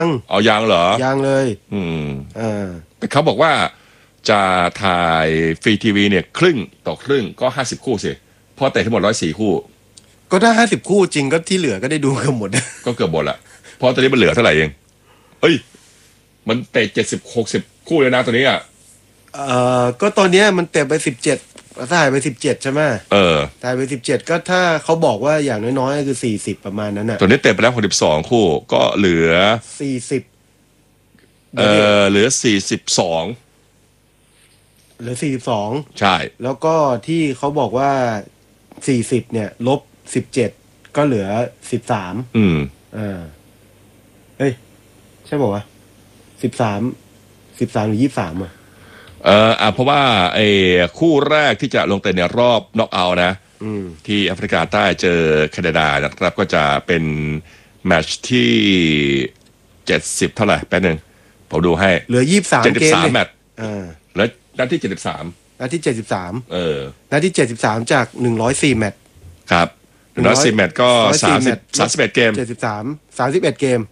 เอายังเหรอยังเลยแต่เขาบอกว่าจะถ่ายฟรีทีวีเนี่ยครึ่งต่อครึ่งก็50 คู่สิเพราะแต่ทั้งหมด104 คู่ก็ถ้า50 คู่จริงก็ที่เหลือก็ได้ดูเกือบหมดก็เกือบหมดละเพราะตอนนี้มันเหลือเท่าไหร่เองเอ้ยมันเตะ70-60 คู่เลยนะตัวนี้อ่ะก็ตอนนี้มันเตะไป17ถ่ายไป17ใช่ไหมถ่ายไป17ก็ถ้าเขาบอกว่าอย่างน้อยๆก็คือ40ประมาณนั้นน่ะตัวนี้เตะไปแล้ว62 คู่ก็เหลือ 40 เหลือ 42 ใช่แล้วก็ที่เขาบอกว่า40เนี่ยลบ17ก็เหลือ13เฮ้ยใช่ป่าววะ13หรือ23 เพราะว่าไอ้คู่แรกที่จะลงเตะในรอบน็อกเอาท์นะที่แอฟริกาใต้เจอแคนาดานะครับก็จะเป็นแมตช์ที่70เท่าไหร่แป๊บนึงผมดูให้เหลือ23เกม 73แมตช์แล้วนัดที่73 นัดที่73นัดที่73จาก104แมตช์ครับ110แมตช์ก็31เกม 31เกม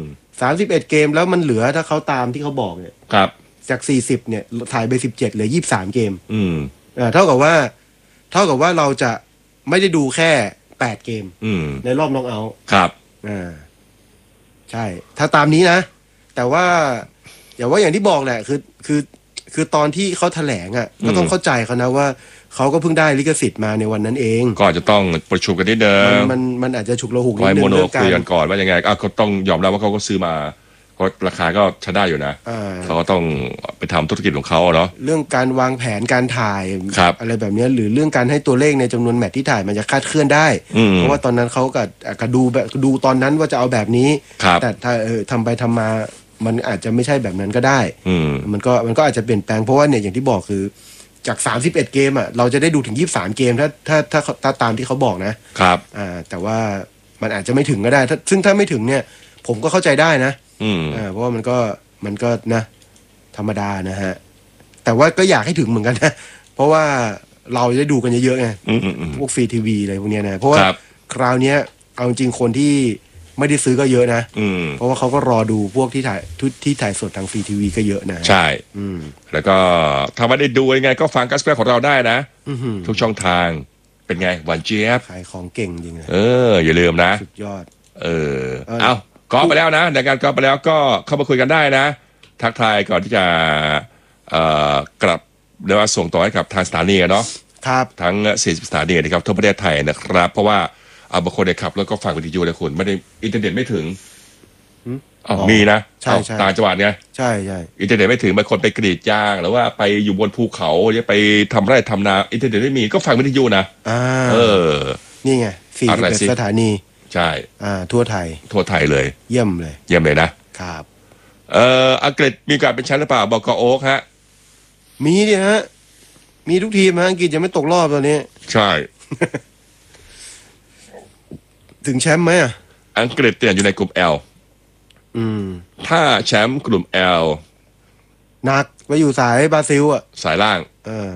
31เกมแล้วมันเหลือถ้าเขาตามที่เขาบอกเนี่ยครับจาก40เนี่ยถ่ายไป17เหลือ23เกมเท่ากับว่าเราจะไม่ได้ดูแค่8เกมในรอบน็อกเอาท์ครับใช่ถ้าตามนี้นะแต่ว่าอย่างที่บอกแหละคือตอนที่เขาแถลงอ่ะก็ต้องเข้าใจเขานะว่าเขาก็เพิ่งได้ลิขสิทธิ์มาในวันนั้นเองก็จะต้องประชุมกันนิดนึงมันอาจจะฉุกละหุกนิดนึงเรื่องการคุยกันก่อนว่ายังไงก็ต้องยอมรับว่าเขาก็ซื้อมาเพราะราคาก็ใช้ได้อยู่นะเขาก็ต้องไปทำธุรกิจของเขาเนาะเรื่องการวางแผนการถ่ายอะไรแบบนี้หรือเรื่องการให้ตัวเลขในจำนวนแมตช์ที่ถ่ายมันจะคาดเคลื่อนได้เพราะว่าตอนนั้นเขาก็ดูตอนนั้นว่าจะเอาแบบนี้แต่ถ้าทำไปทำมามันอาจจะไม่ใช่แบบนั้นก็ได้มันก็อาจจะเปลี่ยนแปลงเพราะว่าเนี่ยอย่างที่บอกคือจาก31เกมอ่ะเราจะได้ดูถึง23เกมถ้าตามที่เขาบอกนะครับแต่ว่ามันอาจจะไม่ถึงก็ได้ซึ่งถ้าไม่ถึงเนี่ยผมก็เข้าใจได้นะเพราะว่ามันก็นะธรรมดานะฮะแต่ว่าก็อยากให้ถึงเหมือนกันนะเพราะว่าเราได้ดูกันเยอะๆไงพวกฟรีทีวีอะไรพวกนี้นะเพราะว่าคราวนี้เอาจริงคนที่ไม่ได้ซื้อก็เยอะนะเพราะว่าเขาก็รอดูพวกที่ถ่ายสดทางฟรีทีวีก็เยอะนะใช่แล้วก็ถ้าไม่ได้ดูยังไงก็ฟังกัสแควร์ของเราได้นะทุกช่องทางเป็นไงหวานเจี๊ยบขายของเก่งจริงเลยอย่าลืมนะสุดยอดเอาก็ไปแล้วนะในการก็ไปแล้วก็เข้ามาคุยกันได้นะทักทายก่อนที่จะกลับเรียกว่าส่งต่อให้กับทางสถานีเนาะครับทั้ง40 สถานีนะครับทั่วประเทศไทยนะครับเพราะว่าบางคนเนี่ยขับแล้วก็ฟังวิทยุเลยคุณไม่ได้อินเทอร์เน็ตไม่ถึงมีนะใช่ต่างจังหวัดไงใช่อินเทอร์เน็ตไม่ถึงบางคนไปกรีดยางหรือว่าไปอยู่บนภูเขาหรือไปทำไร่ทำนาอินเทอร์เน็ตไม่มีก็ฟังวิทยุนะนี่ไง41สถานีใช่ทั่วไทยเลยเยี่ยมเลยนะครับอังกฤษมีการเป็นแชมป์หรือเปล่าบอกโอ๊กฮะมีดิฮะมีทุกทีมอังกฤษยังไม่ตกรอบตอนนี้ใช่ถึงแชมป์ไหมอังกฤษอยู่ในกลุ่ม L ถ้าแชมป์กลุ่ม L หนักไปอยู่สายบราซิลสายล่าง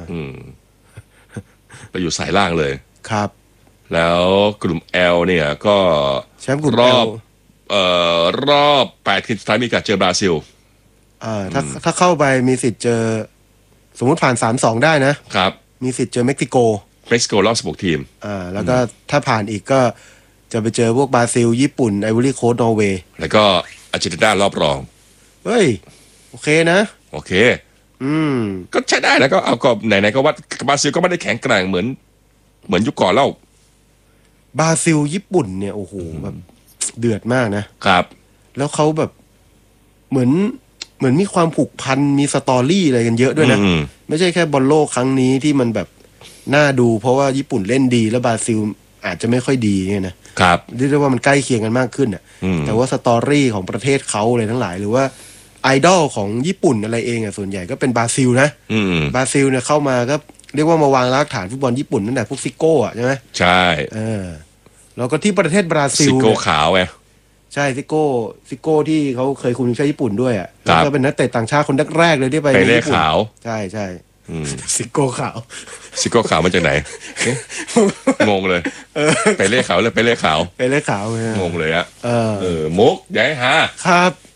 ไปอยู่สายล่างเลยครับแล้วกลุ่ม L เนี่ยก็แชมป์กลุ่มรอบ8 ทีมสุดท้ายมีการเจอบราซิลถ้าเข้าไปมีสิทธิ์เจอสมมติผ่าน 3-2 ได้นะครับมีสิทธิ์เจอเม็กซิโกรอบ16 ทีมแล้วก็ถ้าผ่านอีกก็จะไปเจอพวกบราซิลญี่ปุ่นไอวอรี่โคสต์นอร์เวย์แล้วก็อาร์เจนตินารอบรองเฮ้ยโอเคนะโอเคก็ใช้ได้แล้วก็เอาก็ไหนๆก็ว่าบราซิลก็ไม่ได้แข็งแกร่งเหมือนยุคก่อนแล้วบราซิลญี่ปุ่นเนี่ยโอ้โหแบบเดือดมากนะครับแล้วเขาแบบเหมือนมีความผูกพันมีสตอรี่อะไรกันเยอะด้วยนะไม่ใช่แค่บอลโลกครั้งนี้ที่มันแบบน่าดูเพราะว่าญี่ปุ่นเล่นดีแล้วบราซิลอาจจะไม่ค่อยดีเนี่ยนะครับเรียกได้ว่ามันใกล้เคียงกันมากขึ้นแต่ว่าสตอรี่ของประเทศเขาเลยทั้งหลายหรือว่าไอดอลของญี่ปุ่นอะไรเองส่วนใหญ่ก็เป็นบราซิลนะบราซิลเนี่ยเข้ามาก็เรียกว่ามาวางรากฐานฟุตบอลญี่ปุ่นตั้งแต่พวกซิโก้ใช่ไหมใช่แล้วก็ที่ประเทศบราซิลซิโก้ขาวไงใช่ซิโก้ที่เขาเคยคุมทีมชาติญี่ปุ่นด้วยแล้วก็เป็นนักเตะต่างชาติคนแรกเลยที่ไปญี่ปุ่นใช่ซิโก้ขาวมาจากไหนงงเลยไปเล่ขาวเลยไปเล่ขาวงงเลยมุกใหญ่ฮะครับ